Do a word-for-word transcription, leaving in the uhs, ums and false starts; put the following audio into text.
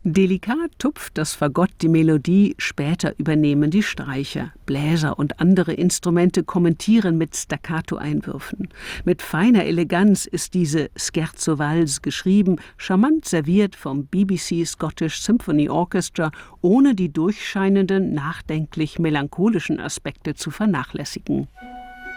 Delikat tupft das Fagott die Melodie, später übernehmen die Streicher. Bläser und andere Instrumente kommentieren mit Staccato-Einwürfen. Mit feiner Eleganz ist diese Scherzo-Valse geschrieben, charmant serviert vom B B C Scottish Symphony Orchestra, ohne die durchscheinenden, nachdenklich melancholischen Aspekte zu vernachlässigen.